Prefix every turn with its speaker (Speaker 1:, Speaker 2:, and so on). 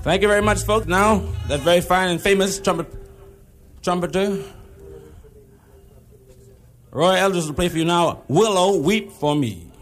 Speaker 1: Thank you very much, folks. Now, that very fine and famous trumpeter, Roy Eldridge will play for you now, Willow, Weep for Me.